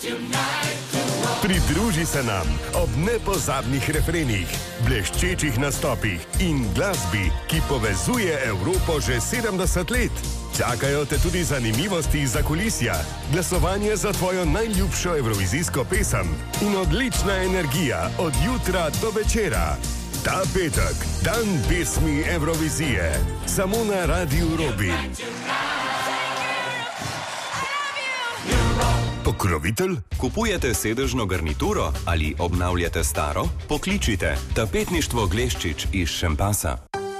Pridruži se nam ob nepozabnih refrenih, bleščečih nastopih in glasbi, ki povezuje Evropo že 70 let. Čakajo te tudi zanimivosti za kulisja, glasovanje za tvojo najljubšo evrovizijsko pesem in odlična energija od jutra do večera. Ta petek, dan pesmi Evrovizije, samo na Radiu Robin. Pokrovitelj? Kupujete sedežno garnituro ali obnavljate staro? Pokličite Tapetništvo Gleščič iz Šempasa.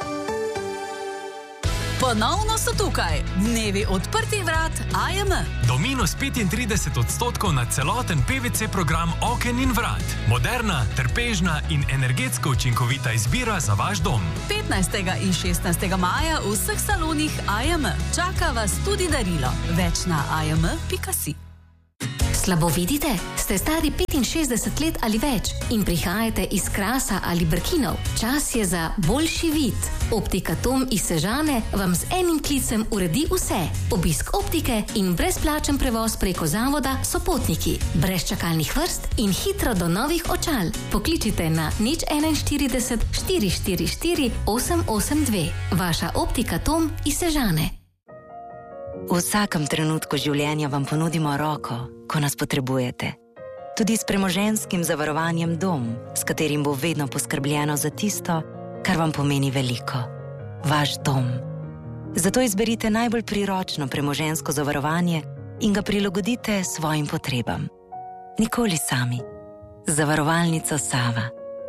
Ponovno so tukaj dnevi odprtih vrat AJM. Do minus 35% na celoten PVC program oken in vrat. Moderna, trpežna in energetsko učinkovita izbira za vaš dom. 15. in 16. maja v vseh salonih AJM. Čaka vas tudi darilo. Več na ajm.si. Slabo vidite? Ste stari 65 let ali več in prihajate iz Krasa ali Brkinov? Čas je za boljši vid. Optika Tom iz Sežane vam z enim klicem uredi vse. Obisk optike in brezplačen prevoz preko zavoda Sopotniki. Brez čakalnih vrst in hitro do novih očal. Pokličite na 041 444 882. Vaša Optika Tom iz Sežane. V vsakem trenutku življenja vam ponudimo roko, ko nas potrebujete. Tudi s premoženjskim zavarovanjem Dom, s katerim bo vedno poskrbljeno za tisto, kar vam pomeni veliko. Vaš dom. Zato izberite najbolj priročno premoženjsko zavarovanje in ga prilagodite svojim potrebam. Nikoli sami. Zavarovalnica Sava.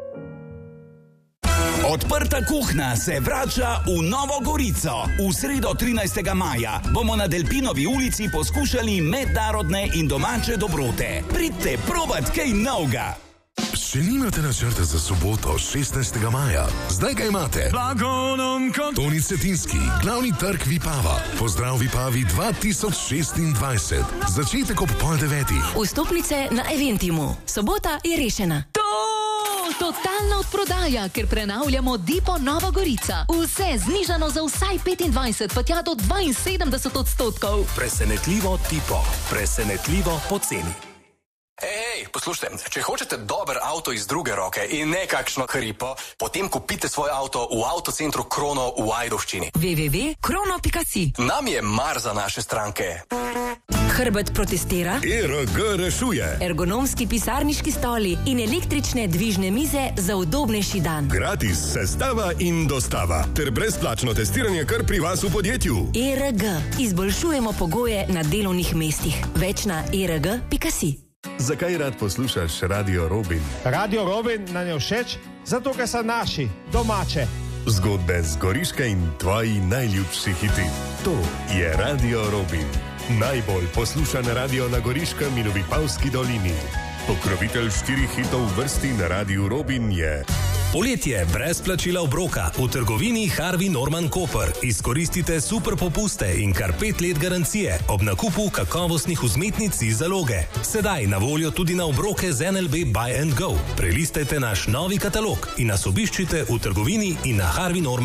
Odprta kuhna se vrača v Novo Gorico. V sredo 13. maja bomo na Delpinovi ulici poskušali mednarodne in domače dobrote. Pridite probat kaj novega. Še nimate načrte za soboto 16. maja? Zdaj ga imate. Toni Cetinski, glavni trg Vipava. Pozdrav Vipavi 2026. Začetek ob 8:30. Vstopnice na Eventimu. Sobota je rešena. Totalna odprodaja, ker prenavljamo Dipo Nova Gorica. Vse znižano za vsaj 25, pa tja do 72%. Presenetljivo Dipo. Presenetljivo poceni. Ej, poslušajte, če hočete dober avto iz druge roke in ne kakšno hripo, potem kupite svoj avto v avtocentru Krono v Ajdovščini. www.krono.si. Nam je mar za naše stranke. Hrbet protestira, ERG rešuje, ergonomski pisarniški stoli in električne dvižne mize za udobnejši dan. gratis sestava in dostava ter brezplačno testiranje kar pri vas v podjetju. ERG. Izboljšujemo pogoje na delovnih mestih. Več na erg.si. Zakaj rad poslušaš Radio Robin? Radio Robin nam je všeč, zato ker so naši, domače. Zgodbe z Goriške in tvoji najljubši hiti. To je Radio Robin. Najbolj poslušan radio na Goriškem in v Vipavski dolini. Pokrovitelj 4 hitov v vrsti na Radiu Robin je... Poletje brez plačila obroka v trgovini Harvey Norman Koper. Izkoristite super popuste in kar 5 let garancije ob nakupu kakovostnih vzmetnic iz zaloge. Sedaj na voljo tudi na obroke z NLB Buy and Go. Prelistajte naš novi katalog in nas obiščite v trgovini in na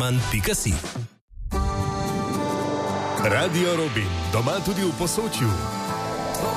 harveynorman.si. Radio Robin, doma tudi v Posočju.